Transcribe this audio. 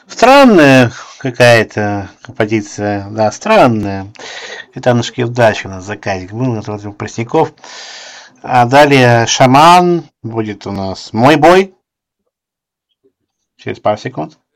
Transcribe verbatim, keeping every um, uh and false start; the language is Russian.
Странная какая-то композиция, да, странная. Это Аннушки удачи у нас заказик был, на Пресняков. А далее Шаман, будет у нас Мой бой. Через пару секунд.